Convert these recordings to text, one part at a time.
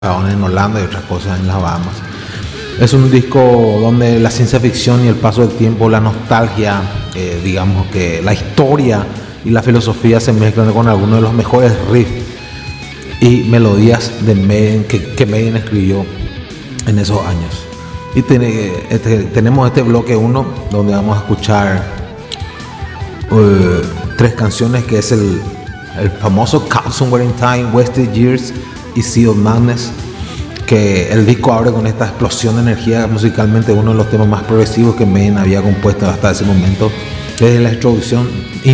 en Holanda y otras cosas en las Bahamas. Es un disco donde la ciencia ficción y el paso del tiempo, la nostalgia, digamos que la historia y la filosofía se mezclan con algunos de los mejores riffs y melodías de Maiden que Maiden escribió en esos años. Y tenemos este bloque 1 donde vamos a escuchar 3 canciones, que es el famoso Caught Somewhere in Time, Wasted Years y Sea of Madness, que el disco abre con esta explosión de energía, musicalmente uno de los temas más progresivos que Maiden había compuesto hasta ese momento, desde la introducción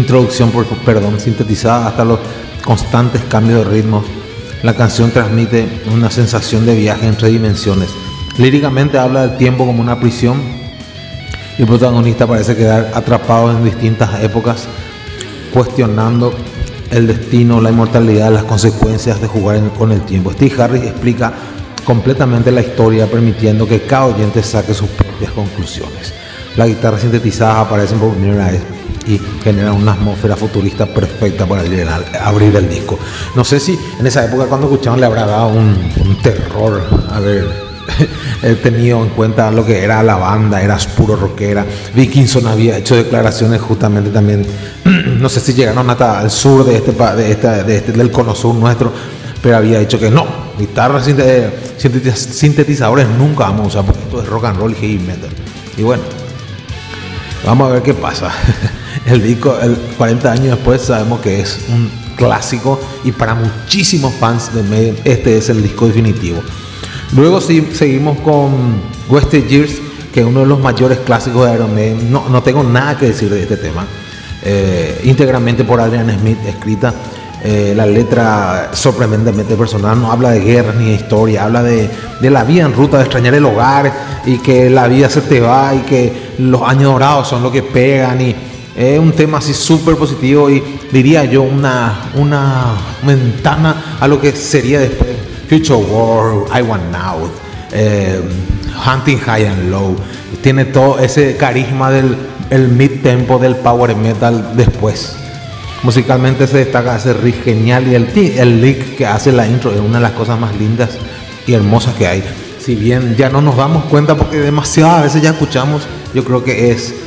sintetizada hasta los constantes cambios de ritmos. La canción transmite una sensación de viaje entre dimensiones. Líricamente habla del tiempo como una prisión y el protagonista parece quedar atrapado en distintas épocas, cuestionando el destino, la inmortalidad, las consecuencias de jugar con el tiempo. Steve Harris explica completamente la historia, permitiendo que cada oyente saque sus propias conclusiones. Las guitarras sintetizadas aparecen por primera vez y generan una atmósfera futurista perfecta para abrir el disco. No sé si en esa época, cuando escuchaban, le habrá dado un terror haber tenido en cuenta lo que era la banda, era puro rockera. Dickinson había hecho declaraciones justamente también, no sé si llegaron hasta el sur del cono sur nuestro, pero había dicho que no, guitarras sintetizadores nunca vamos a usar, porque esto es rock and roll y heavy metal. Y bueno, vamos a ver qué pasa. El disco, 40 años después, sabemos que es un clásico y para muchísimos fans de Maiden este es el disco definitivo. Luego seguimos con Wasted Years, que es uno de los mayores clásicos de Iron Maiden. No tengo nada que decir de este tema. Íntegramente por Adrian Smith escrita. La letra sorprendentemente personal, no habla de guerra ni de historia, habla de la vida en ruta, de extrañar el hogar y que la vida se te va y que los años dorados son lo que pegan, y es un tema así súper positivo y diría yo una ventana a lo que sería después. Future War, I Want Now, Hunting High and Low, tiene todo ese carisma del mid-tempo del power metal después. Musicalmente se destaca ese riff genial y el lick que hace la intro es una de las cosas más lindas y hermosas que hay. Si bien ya no nos damos cuenta porque demasiadas veces ya escuchamos, yo creo que es